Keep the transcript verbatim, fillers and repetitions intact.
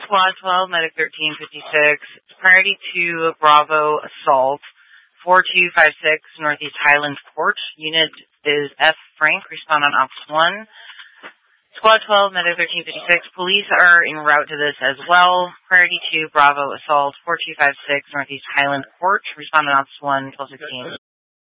Squad twelve, Medic thirteen fifty-six, priority two, Bravo Assault, four two five six, Northeast Highland Court. Unit is F. Frank, respond on Ops one. Squad twelve, Medic thirteen fifty-six, police are en route to this as well. Priority two, Bravo Assault, four two five six, Northeast Highland Court, respond on Ops one, twelve sixteen.